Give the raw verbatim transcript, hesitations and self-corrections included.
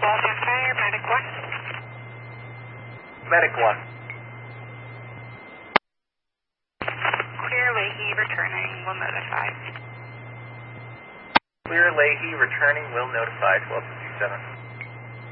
Baldwin Fire, Medic one. Medic one. Clear Leahy, returning, will notify. Clear Leahy, returning, will notify twelve fifty-seven.